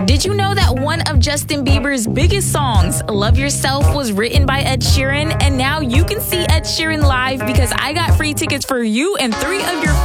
Did you know that one of Justin Bieber's biggest songs, Love Yourself, was written by Ed Sheeran? And now you can see Ed Sheeran live because I got free tickets for you and 3 of your